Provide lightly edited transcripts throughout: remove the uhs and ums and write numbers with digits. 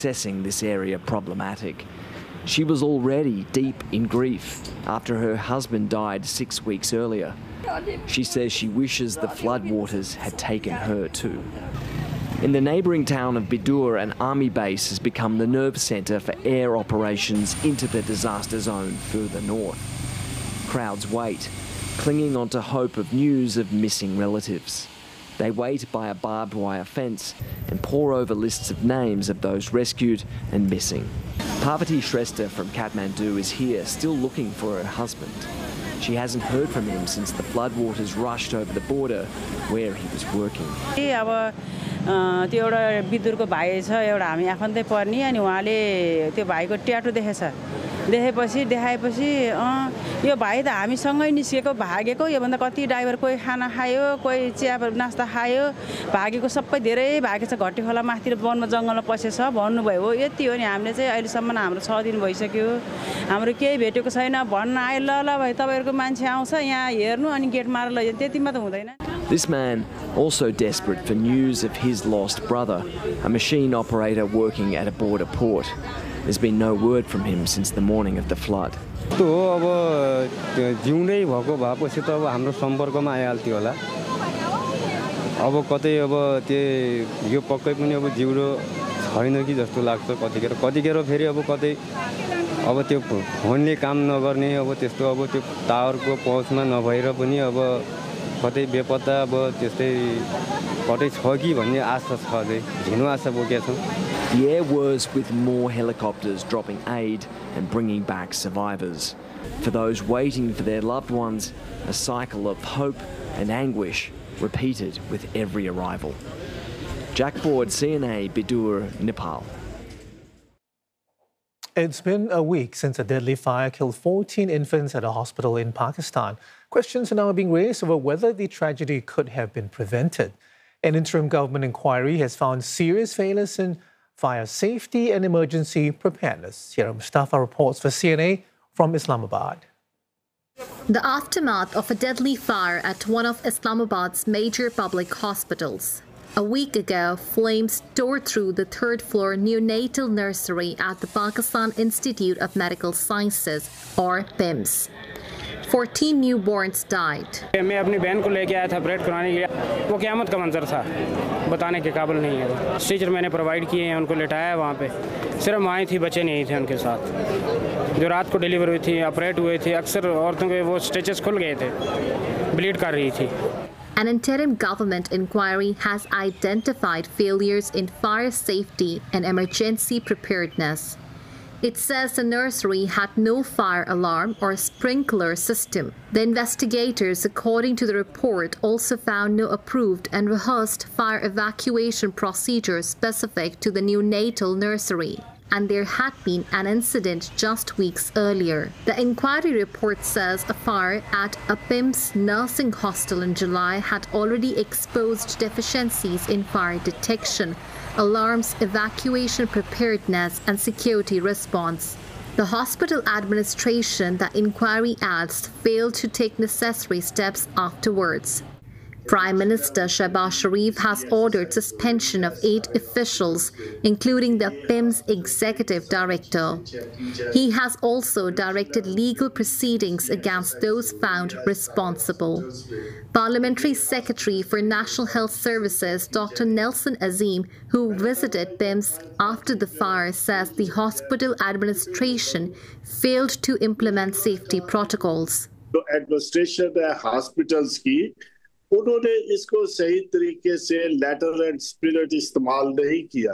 assessing this area problematic. She was already deep in grief after her husband died 6 weeks earlier. She says she wishes the floodwaters had taken her too. In the neighbouring town of Bidur, an army base has become the nerve centre for air operations into the disaster zone further north. Crowds wait, clinging onto hope of news of missing relatives. They wait by a barbed wire fence and pore over lists of names of those rescued and missing. Parvati Shrestha from Kathmandu is here, still looking for her husband. She hasn't heard from him since the floodwaters rushed over the border where he was working. त्यो एउटा बिदुरको भाइ छ एउटा हामी आफन्तै पर्नी अनि उहाँले त्यो भाइको ट्याटु देखाएपछि यो भाइ त हामीसँगै निस्केको भागेको योभन्दा कति ड्राइभर कोही खाना खायो कोही चिया नास्ता खायो भागेको सबै धेरै भागेको छ घट्टी खोला माथितिर वनमा जंगलमा पसेछ भन्नुभयो हो यति हो नि हामीले चाहिँ अहिलेसम्म हाम्रो 6 दिन भइसक्यो हाम्रो केही भेटेको छैन भन्न आए ल भाइ तपाईहरुको मान्छे आउँछ यहाँ हेर्नु अनि गेट मारेर लैजानु त्यतिमा त हुँदैन. This man, also desperate for news of his lost brother, a machine operator working at a border port. There's been no word from him since the morning of the flood. तो अब जिउँदै भएको भएपछि त अब हाम्रो सम्पर्कमा आइहाल्थ्यो होला. अब कतै अब त्यो यो पक्कै पनि अब जिउरो छैन कि जस्तो लाग्छ कतिखेर फेरि अब कतै अब त्यो फोनले काम नगर्ने अब त्यस्तो अब त्यो टावरको पहुँचमा नभएर पनि अब कतै बेपत्ता अब त्यस्तै कतै छ कि भन्ने आशा छ अझै झिनो आशा बोकेका छौं. The air whirs with more helicopters dropping aid and bringing back survivors. For those waiting for their loved ones, a cycle of hope and anguish repeated with every arrival. Jack Ford, CNA, Bidur, Nepal. It's been a week since a deadly fire killed 14 infants at a hospital in Pakistan. Questions are now being raised over whether the tragedy could have been prevented. An interim government inquiry has found serious failures in fire safety and emergency preparedness. Here Mustafa reports for CNA from Islamabad. The aftermath of a deadly fire at one of Islamabad's major public hospitals. A week ago, flames tore through the third-floor neonatal nursery at the Pakistan Institute of Medical Sciences, or PIMS. 14 newborns died. मैं अपनी बहन को लेके आया था operate कराने के लिए. वो क़यामत का मंजर था, बताने के काबिल नहीं है. स्ट्रेचर मैंने प्रोवाइड किए हैं, उनको लेटाया वहाँ पे. सिर्फ माएँ थी, बच्चे नहीं थे उनके साथ. जो रात को डिलीवर हुई थी, ऑपरेट हुए थे, अक्सर औरतों के वो स्ट्रेचर्स खुल गए थे, ब्लीड कर रही थी. An interim government inquiry has identified failures in fire safety and emergency preparedness. It says the nursery had no fire alarm or sprinkler system. The investigators, according to the report, also found no approved and rehearsed fire evacuation procedures specific to the neonatal nursery. And there had been an incident just weeks earlier. The inquiry report says a fire at a PIMS nursing hostel in July had already exposed deficiencies in fire detection, alarms, evacuation preparedness, and security response. The hospital administration, the inquiry adds, failed to take necessary steps afterwards. Prime Minister Shehbaz Sharif has ordered suspension of 8 officials, including the PIMS executive director. He has also directed legal proceedings against those found responsible. Parliamentary Secretary for National Health Services, Dr. Nelson Azim, who visited PIMS after the fire, says the hospital administration failed to implement safety protocols. The administration of hospitals की उन्होंने इसको सही तरीके से letter and spirit इस्तेमाल नहीं किया,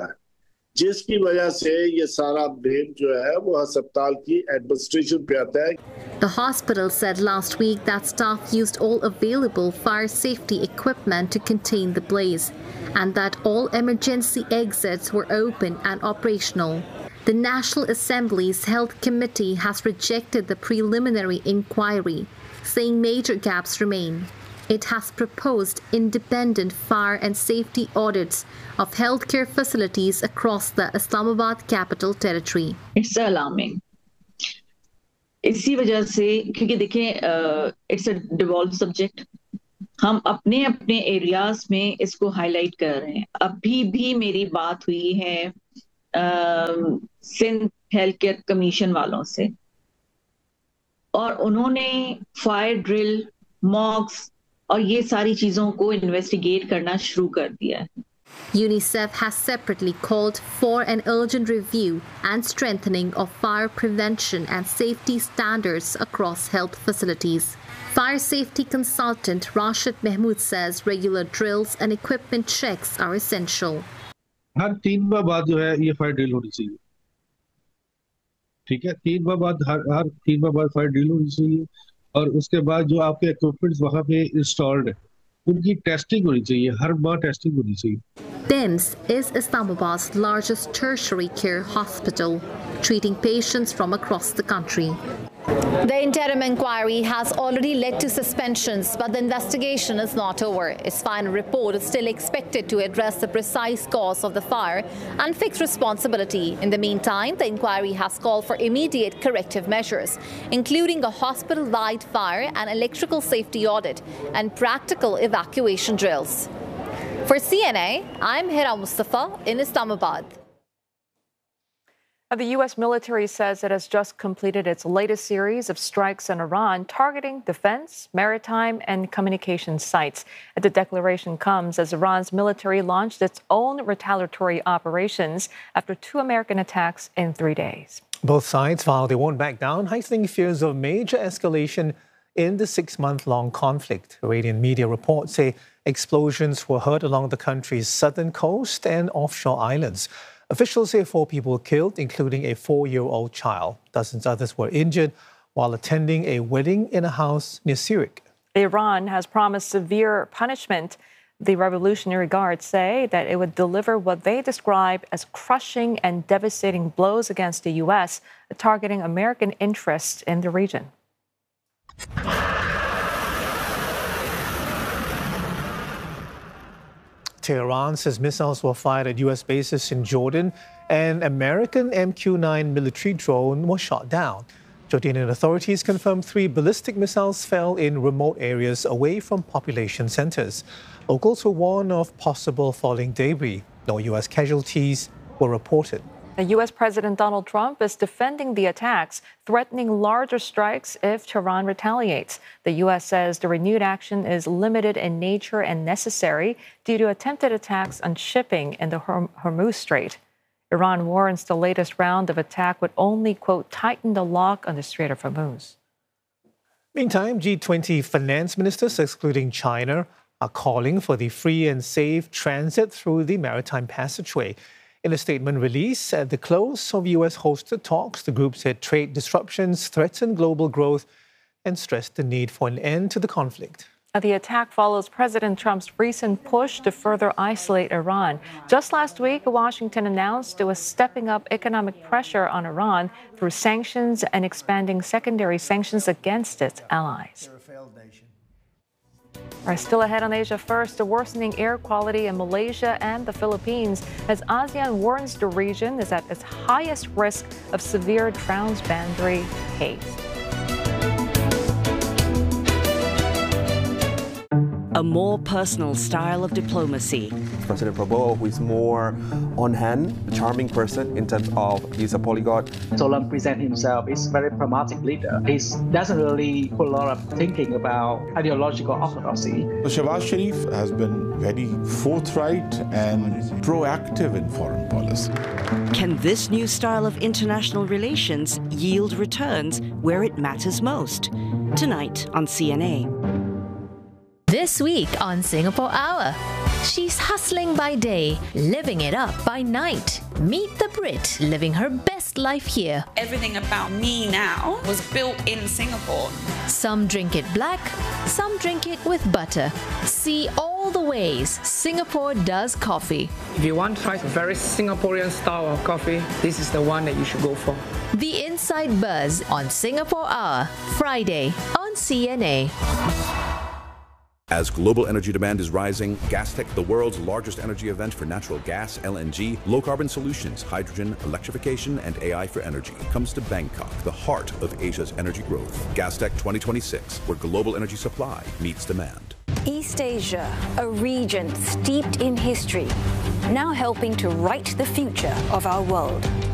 जिसकी वजह से ये सारा ब्लेम जो है वो अस्पताल की एडमिनिस्ट्रेशन पे आता है. The hospital said last week that staff used all available fire safety equipment to contain the blaze and that all emergency exits were open and operational. The National Assembly's Health Committee has rejected the preliminary inquiry, saying major gaps remain. It has proposed independent fire and safety audits of healthcare facilities across the Islamabad capital territory. It's alarming. इसी वजह से क्योंकि देखें it's a devolved subject. हम अपने areas में इसको highlight कर रहे हैं. अभी भी मेरी बात हुई है सिंध हेल्थ केयर कमीशन वालों से, और उन्होंने फायर ड्रिल, मॉक्स और ये सारी चीजों को इन्वेस्टिगेट करना शुरू कर दिया है. UNICEF has separately called for an urgent review and strengthening of fire prevention and safety standards across health facilities. Fire safety consultant Rashid Mahmood says regular drills and equipment checks are essential. हर 3 माह बाद जो है ये fire drill होनी चाहिए. ठीक है, 3 माह बाद हर 3 माह बाद फायर ड्रिल होनी चाहिए, और उसके बाद जो आपके इक्विपमेंट्स वहां पे इंस्टॉल्ड है उनकी टेस्टिंग होनी चाहिए, हर माह टेस्टिंग होनी चाहिए. TIMS is Islamabad's largest tertiary care hospital, treating patients from across the country. The interim inquiry has already led to suspensions, but the investigation is not over. Its final report is still expected to address the precise cause of the fire and fix responsibility. In the meantime, the inquiry has called for immediate corrective measures, including a hospital-wide fire and electrical safety audit and practical evacuation drills. For CNA, I'm Hira Mustafa in Islamabad. The U.S. military says it has just completed its latest series of strikes on Iran, targeting defense, maritime, and communication sites. The declaration comes as Iran's military launched its own retaliatory operations after 2 American attacks in 3 days. Both sides vowed they won't back down, heightening fears of major escalation in the 6-month-long conflict. Iranian media reports say explosions were heard along the country's southern coast and offshore islands. Officials say 4 people were killed, including a 4-year-old child. Dozens others were injured while attending a wedding in a house near Sirik. Iran has promised severe punishment. The Revolutionary Guard say that it would deliver what they describe as crushing and devastating blows against the U.S., targeting American interests in the region. Tehran says missiles were fired at U.S. bases in Jordan, and American MQ-9 military drone was shot down. Jordanian authorities confirmed 3 ballistic missiles fell in remote areas away from population centers. Locals were warned of possible falling debris. No U.S. casualties were reported. U.S. President Donald Trump is defending the attacks, threatening larger strikes if Tehran retaliates. The U.S. says the renewed action is limited in nature and necessary due to attempted attacks on shipping in the Hormuz Strait. Iran warns the latest round of attack would only, quote, tighten the lock on the Strait of Hormuz. Meantime, G20 finance ministers, excluding China, are calling for the free and safe transit through the maritime passageway. In a statement released at the close of U.S.-hosted talks, the group said trade disruptions threaten global growth and stressed the need for an end to the conflict. The attack follows President Trump's recent push to further isolate Iran. Just last week, Washington announced it was stepping up economic pressure on Iran through sanctions and expanding secondary sanctions against its allies. Still ahead on Asia First, the worsening air quality in Malaysia and the Philippines as ASEAN warns the region is at its highest risk of severe transboundary haze. A more personal style of diplomacy. President Prabowo, who is more on hand, a charming person in terms of he's a polyglot. Solan presents himself as a very pragmatic leader. He doesn't really put a lot of thinking about ideological orthodoxy. Shehbaz Sharif has been very forthright and proactive in foreign policy. Can this new style of international relations yield returns where it matters most? Tonight on CNA. This week on Singapore Hour, she's hustling by day, living it up by night. Meet the Brit living her best life here. Everything about me now was built in Singapore. Some drink it black, some drink it with butter. See all the ways Singapore does coffee. If you want to try a very Singaporean style of coffee, this is the one that you should go for. The Inside Buzz on Singapore Hour, Friday on CNA. As global energy demand is rising, Gastech, the world's largest energy event for natural gas, LNG, low-carbon solutions, hydrogen, electrification, and AI for energy, comes to Bangkok, the heart of Asia's energy growth. Gastech 2026, where global energy supply meets demand. East Asia, a region steeped in history, now helping to write the future of our world.